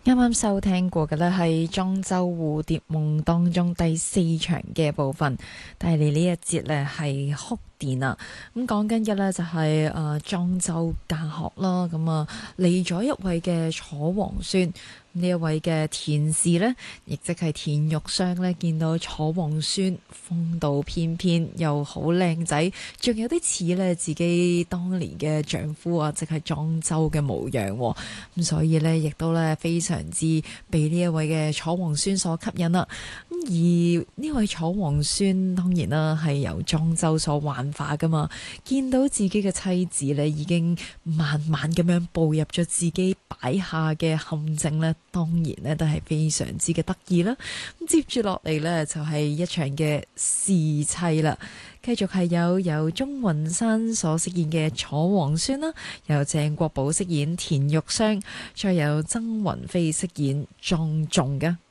啱啱收聽過嘅呢係莊周蝴蝶夢當中第4場嘅部分，帶嚟呢一節呢係哭電啊！咁講緊嘅呢就係莊周駕鶴啦，咁嚟咗一位嘅楚皇孫。呢一位嘅田氏呢，亦即係田玉霜呢，見到楚皇孫風度翩翩，又好靚仔，仲有啲似呢自己當年嘅丈夫啊，即係莊周嘅模樣。咁所以呢，亦都呢非常之被呢一位嘅楚皇孫所吸引啦。而呢位楚皇孫當然啦係由莊周所幻化噶嘛，見到自己嘅妻子呢，已經慢慢咁樣步入咗自己擺下嘅陷阱呢，當然呢都係非常之嘅得意啦。咁接住落嚟呢，就係一場嘅試妻啦，繼續係由鍾雲山所飾演嘅楚皇孫啦，由鄭國寶飾演田玉霜，再有曾雲飛飾演莊重嘅。